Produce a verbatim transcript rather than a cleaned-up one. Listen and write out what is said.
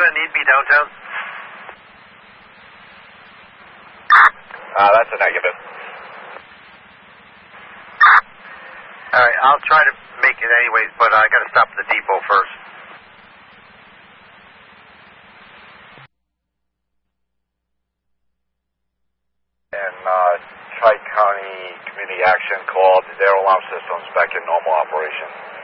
need me downtown? Uh, that's a negative. All right, I'll try to make it anyways, but I got to stop at the depot first. And uh, Tri-County Community Action called their alarm systems back in normal operation.